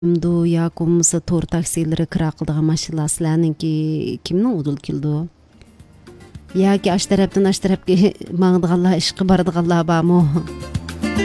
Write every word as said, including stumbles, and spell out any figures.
Ду yoki bo'lmasa to'r taksilari kira qiladigan mashinalar sizlarningki kimning udul keldi? Yoki ash tarafdan ash tarafga mangdiganlar, ishga boradiganlar bormi?